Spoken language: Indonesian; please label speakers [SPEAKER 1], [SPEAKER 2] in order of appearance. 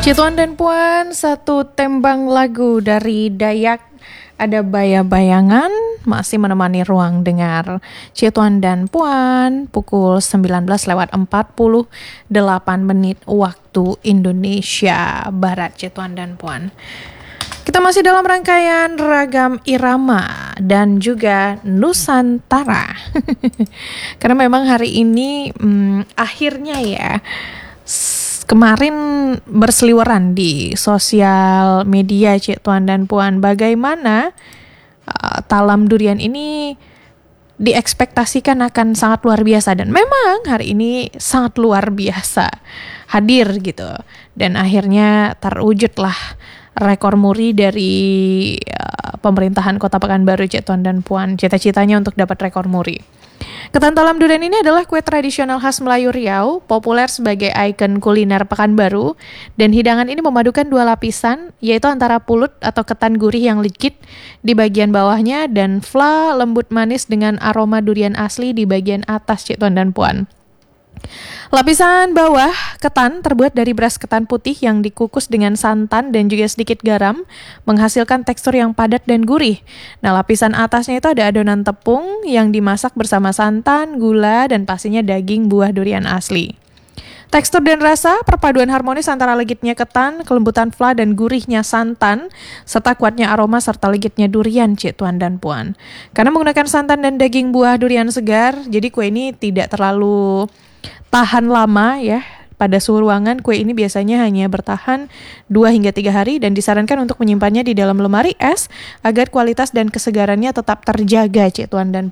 [SPEAKER 1] Tuan dan Puan, satu tembang lagu dari Dayak, ada Baya-Bayangan, masih menemani ruang dengar Tuan dan Puan, pukul 19:48 waktu Indonesia Barat. Tuan dan Puan, kita masih dalam rangkaian ragam irama dan juga Nusantara. Karena memang hari ini akhirnya ya, kemarin berseliweran di sosial media Tuan dan Puan, bagaimana talam durian ini diekspektasikan akan sangat luar biasa, dan memang hari ini sangat luar biasa hadir gitu, dan akhirnya terwujudlah rekor muri dari pemerintahan Kota Pekanbaru Tuan dan Puan, cita-citanya untuk dapat rekor muri. Ketan talam durian ini adalah kue tradisional khas Melayu Riau, populer sebagai ikon kuliner Pekanbaru, dan hidangan ini memadukan dua lapisan, yaitu antara pulut atau ketan gurih yang legit di bagian bawahnya dan fla lembut manis dengan aroma durian asli di bagian atas Tuan dan Puan. Lapisan bawah ketan terbuat dari beras ketan putih yang dikukus dengan santan dan juga sedikit garam, menghasilkan tekstur yang padat dan gurih. Nah, lapisan atasnya itu ada adonan tepung yang dimasak bersama santan, gula, dan pastinya daging buah durian asli. Tekstur dan rasa, perpaduan harmonis antara legitnya ketan, kelembutan fla, dan gurihnya santan, serta kuatnya aroma serta legitnya durian Tuan dan Puan. Karena menggunakan santan dan daging buah durian segar, jadi kue ini tidak terlalu tahan lama ya. Pada suhu ruangan, kue ini biasanya hanya bertahan 2 hingga 3 hari dan disarankan untuk menyimpannya di dalam lemari es agar kualitas dan kesegarannya tetap terjaga Tuan dan